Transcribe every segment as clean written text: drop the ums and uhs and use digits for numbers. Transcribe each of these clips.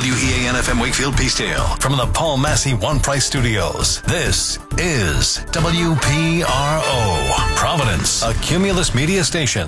WEAN-FM Wakefield Peacedale. From the Paul Massey One Price Studios, this is WPRO, Providence, a Cumulus media station.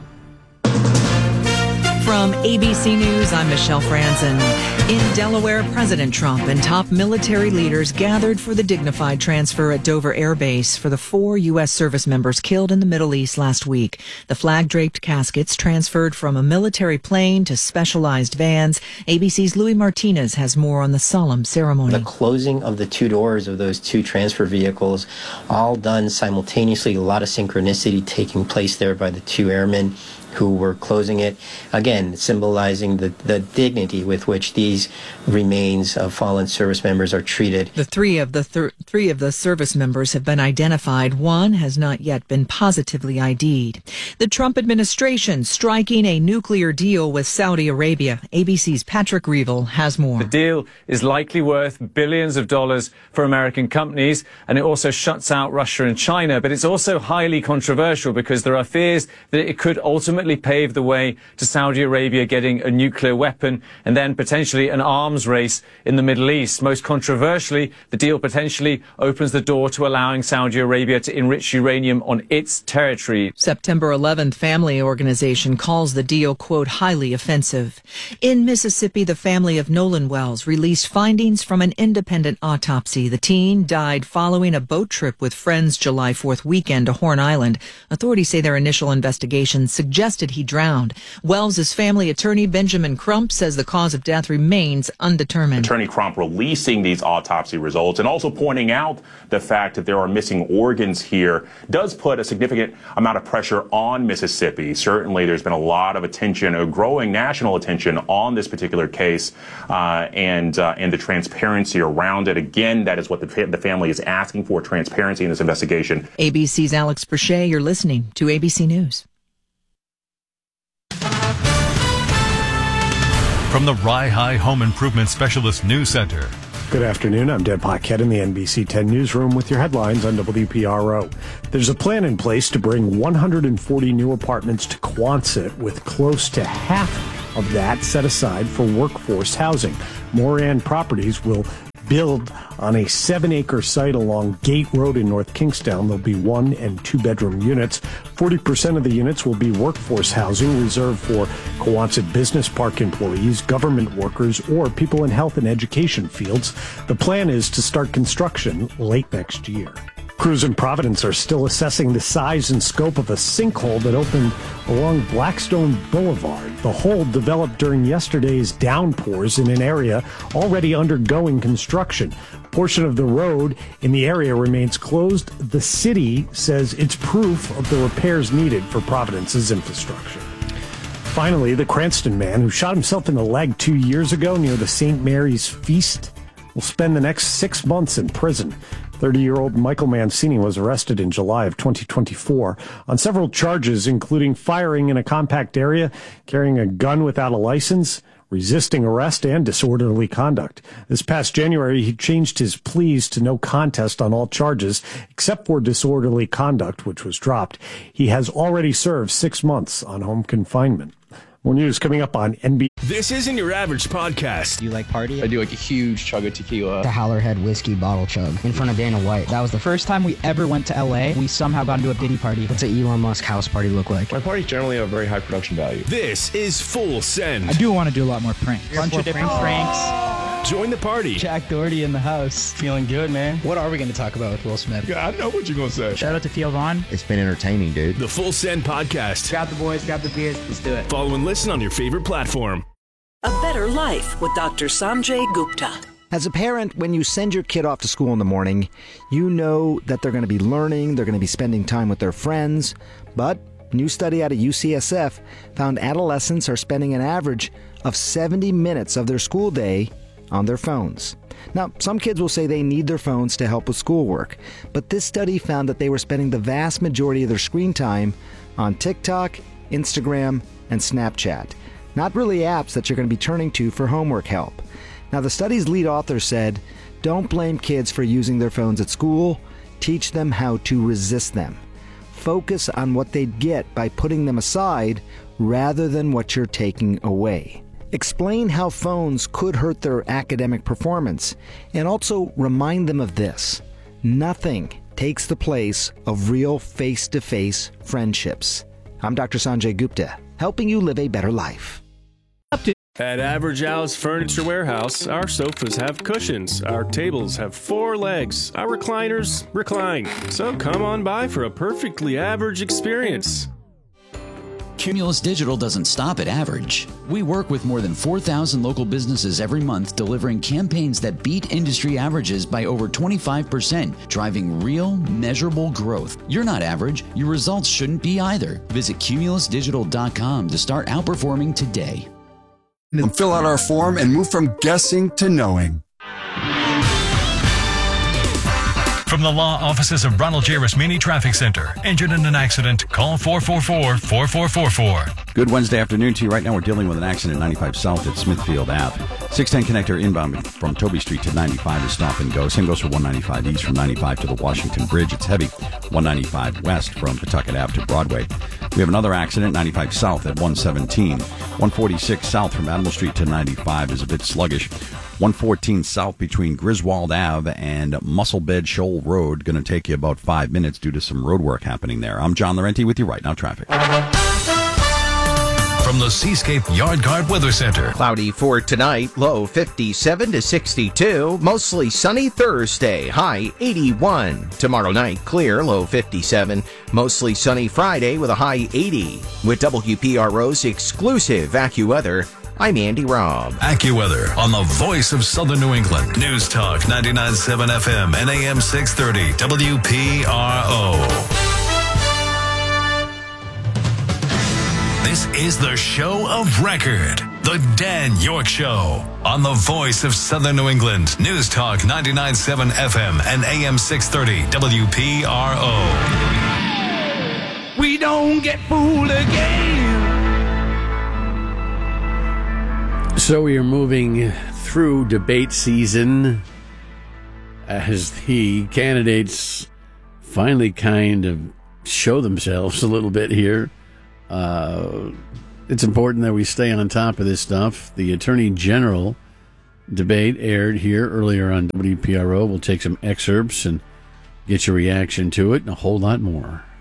From ABC News, I'm Michelle Franzen. In Delaware, President Trump and top military leaders gathered for the dignified transfer at Dover Air Base for the 4 U.S. service members killed in the Middle East last week. The flag-draped caskets transferred from a military plane to specialized vans. ABC's Louis Martinez has more on the solemn ceremony. The closing of the 2 doors of those 2 transfer vehicles, all done simultaneously, a lot of synchronicity taking place there by the 2 airmen who were closing it, again symbolizing the dignity with which these remains of fallen service members are treated. The three of the service members have been identified. One has not yet been positively ID'd. The Trump administration striking a nuclear deal with Saudi Arabia. ABC's Patrick Reevell has more. The deal is likely worth billions of dollars for American companies, and it also shuts out Russia and China. But it's also highly controversial because there are fears that it could ultimately pave the way to Saudi Arabia getting a nuclear weapon and then potentially an arms race in the Middle East. Most controversially, the deal potentially opens the door to allowing Saudi Arabia to enrich uranium on its territory. September 11th family organization calls the deal, quote, highly offensive. In Mississippi, the family of Nolan Wells released findings from an independent autopsy. The teen died following a boat trip with friends July 4th weekend to Horn Island. Authorities say their initial investigation suggested he drowned. Wells' family attorney, Benjamin Crump, says the cause of death remains undetermined. Attorney Crump releasing these autopsy results and also pointing out the fact that there are missing organs here does put a significant amount of pressure on Mississippi. Certainly, there's been a lot of attention, a growing national attention on this particular case and the transparency around it. Again, that is what the family is asking for, transparency in this investigation. ABC's Alex Perche, you're listening to ABC News. From the Rye High Home Improvement Specialist News Center. Good afternoon. I'm Deb Paquette in the NBC 10 newsroom with your headlines on WPRO. There's a plan in place to bring 140 new apartments to Quonset, with close to half of that set aside for workforce housing. Moran Properties will build on a 7-acre site along Gate Road in North Kingstown. There'll be 1- and 2-bedroom units. 40% of the units will be workforce housing reserved for Quonset Business Park employees, government workers, or people in health and education fields. The plan is to start construction late next year. Crews in Providence are still assessing the size and scope of a sinkhole that opened along Blackstone Boulevard. The hole developed during yesterday's downpours in an area already undergoing construction. A portion of the road in the area remains closed. The city says it's proof of the repairs needed for Providence's infrastructure. Finally, the Cranston man who shot himself in the leg 2 years ago near the St. Mary's Feast will spend the next 6 months in prison. 30-year-old Michael Mancini was arrested in July of 2024 on several charges, including firing in a compact area, carrying a gun without a license, resisting arrest, and disorderly conduct. This past January, he changed his pleas to no contest on all charges, except for disorderly conduct, which was dropped. He has already served 6 months on home confinement. More news coming up on NBC. This isn't your average podcast. Do you like party? I do like a huge chug of tequila. The Howlerhead whiskey bottle chug in front of Dana White. That was the first time we ever went to LA. We somehow got into a Diddy party. What's an Elon Musk house party look like? My parties generally have very high production value. This is Full Send. I do want to do a lot more pranks. Bunch of different pranks. Join the party. Jack Doherty in the house. Feeling good, man. What are we going to talk about with Will Smith? Yeah, I know what you're going to say. Shout out to Theo Vaughn. It's been entertaining, dude. The Full Send podcast. Grab the boys, grab the beers. Let's do it. Follow and listen on your favorite platform. A Better Life with Dr. Sanjay Gupta. As a parent, when you send your kid off to school in the morning, you know that they're going to be learning, they're going to be spending time with their friends. But a new study out of UCSF found adolescents are spending an average of 70 minutes of their school day on their phones. Now, some kids will say they need their phones to help with schoolwork, but this study found that they were spending the vast majority of their screen time on TikTok, Instagram, and Snapchat. Not really apps that you're going to be turning to for homework help. Now, the study's lead author said, don't blame kids for using their phones at school. Teach them how to resist them. Focus on what they'd get by putting them aside rather than what you're taking away. explain how phones could hurt their academic performance, and also remind them of this: nothing takes the place of real face-to-face friendships. I'm Dr. Sanjay Gupta, helping you live a better life. At Average Al's Furniture Warehouse, our sofas have cushions, our tables have 4 legs, our recliners recline. So come on by for a perfectly average experience. Cumulus Digital doesn't stop at average. We work with more than 4,000 local businesses every month, delivering campaigns that beat industry averages by over 25%, driving real, measurable growth. You're not average. Your results shouldn't be either. Visit cumulusdigital.com to start outperforming today. Fill out our form and move from guessing to knowing. From the law offices of Ronald J. Rasmini Traffic Center. Injured in an accident? Call 444-4444. Good Wednesday afternoon to you. Right now we're dealing with an accident 95 South at Smithfield Ave. 610 connector inbound from Toby Street to 95 is stop and go. Same goes for 195 East from 95 to the Washington Bridge. It's heavy. 195 West from Pawtucket Ave to Broadway. We have another accident 95 South at 117. 146 South from Admiral Street to 95 is a bit sluggish. 114 South between Griswold Ave and Musselbed Shoal Road. Going to take you about 5 minutes due to some road work happening there. I'm John Laurenti with you right now. Traffic. From the Seascape Yard Guard Weather Center. Cloudy for tonight, low 57 to 62. Mostly sunny Thursday, high 81. Tomorrow night, clear, low 57. Mostly sunny Friday with a high 80. With WPRO's exclusive AccuWeather, I'm Andy Robb. AccuWeather on the voice of Southern New England. News Talk 99.7 FM and AM 630 WPRO. This is the show of record. The Dan York Show on the voice of Southern New England. News Talk 99.7 FM and AM 630 WPRO. We don't get fooled again. So we are moving through debate season as the candidates finally kind of show themselves a little bit here. It's important that we stay on top of this stuff. The Attorney General debate aired here earlier on WPRO. We'll take some excerpts and get your reaction to it and a whole lot more.